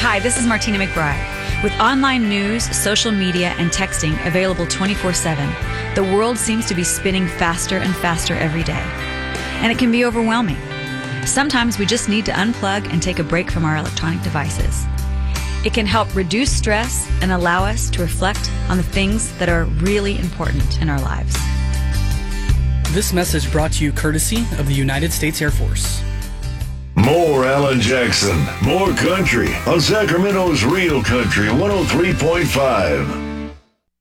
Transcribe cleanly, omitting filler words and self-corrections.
Hi, this is Martina McBride. With online news, social media, and texting available 24/7, the world seems to be spinning faster and faster every day. And it can be overwhelming. Sometimes we just need to unplug and take a break from our electronic devices. It can help reduce stress and allow us to reflect on the things that are really important in our lives. This message brought to you courtesy of the United States Air Force. More Alan Jackson, more country on Sacramento's Real Country 103.5.